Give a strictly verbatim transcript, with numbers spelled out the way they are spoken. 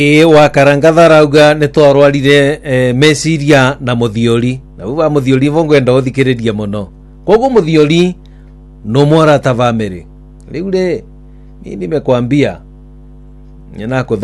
E wa Karangatha rauga ne twarwarire eh, meciria na muthiori na uva muthiori vongwenda uthikiriria muno koguo muthiori no mora ta family riu ri ni nimekwambia nyana